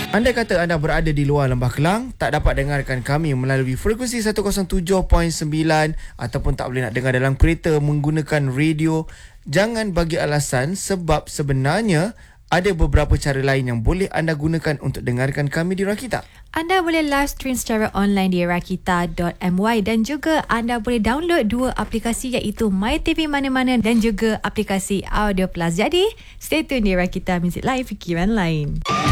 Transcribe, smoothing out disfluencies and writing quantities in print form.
Andai kata anda berada di luar Lembah Kelang, tak dapat dengarkan kami melalui frekuensi 107.9 ataupun tak boleh nak dengar dalam kereta menggunakan radio, jangan bagi alasan, sebab sebenarnya ada beberapa cara lain yang boleh anda gunakan untuk dengarkan kami di Rakita. Anda boleh live stream secara online di rakita.my dan juga anda boleh download dua aplikasi iaitu MyTV Mana-Mana dan juga aplikasi Audio Plus. Jadi, stay tune di Rakita Music Live, fikiran lain.